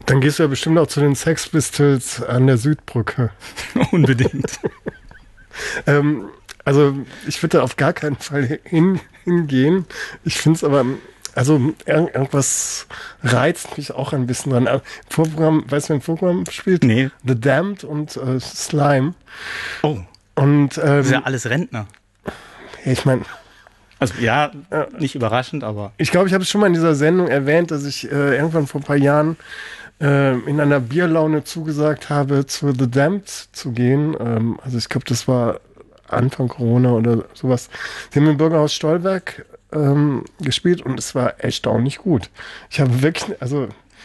Dann gehst du ja bestimmt auch zu den Sex Pistols an der Südbrücke. Unbedingt. Also ich würde da auf gar keinen Fall hingehen. Ich finde es aber, also irgendwas reizt mich auch ein bisschen dran. Vorprogramm, weißt du, wer ein Vorprogramm spielt? Nee. The Damned und Slime. Oh, Und das ist ja alles Rentner. ich meine, Also ja, nicht überraschend, aber... ich glaube, ich habe es schon mal in dieser Sendung erwähnt, dass ich irgendwann vor ein paar Jahren in einer Bierlaune zugesagt habe, zu The Damned zu gehen. Also ich glaube, das war Anfang Corona oder sowas. Sie haben im Bürgerhaus Stolberg gespielt und es war echt auch nicht gut. Ich habe wirklich, also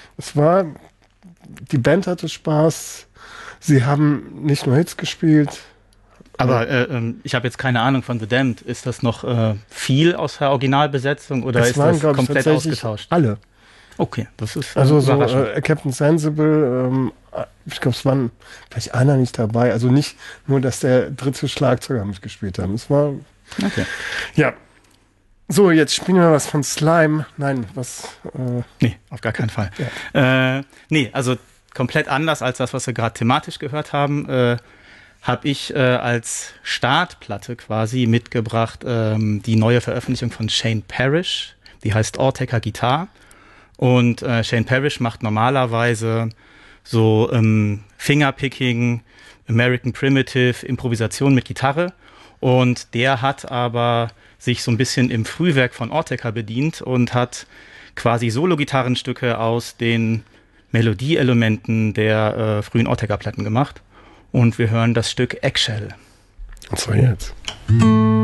die Band hatte Spaß. Sie haben nicht nur Hits gespielt. Aber ich habe jetzt keine Ahnung von The Damned. Ist das noch viel aus der Originalbesetzung oder Es ist waren, das glaube ich, komplett tatsächlich ausgetauscht? alle. Okay, das ist Also so überraschend. Captain Sensible, ich glaube, es waren vielleicht einer nicht dabei. Also nicht nur, dass der dritte Schlagzeuger mitgespielt haben. Es war, Okay. ja. So, jetzt spielen wir was von Slime. Nein, was? Nee, auf gar keinen Fall. Nee, also komplett anders als das, was wir gerade thematisch gehört haben, habe ich als Startplatte quasi mitgebracht die neue Veröffentlichung von Shane Parrish. Die heißt Autechre Guitar. Und Shane Parrish macht normalerweise so Fingerpicking, American Primitive, Improvisation mit Gitarre. Und der hat aber sich so ein bisschen im Frühwerk von Autechre bedient und hat quasi Solo-Gitarrenstücke aus den Melodieelementen der frühen Autechre-Platten gemacht. Und wir hören das Stück Eggshell. Und zwar jetzt.